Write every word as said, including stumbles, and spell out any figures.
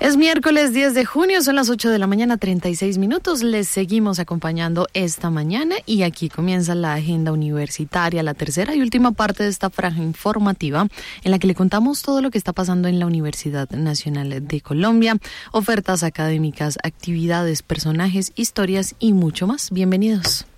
Es miércoles diez de junio, son las ocho de la mañana, treinta y seis minutos. Les seguimos acompañando esta mañana y aquí comienza la agenda universitaria, la tercera y última parte de esta franja informativa en la que le contamos todo lo que está pasando en la Universidad Nacional de Colombia, ofertas académicas, actividades, personajes, historias y mucho más. Bienvenidos.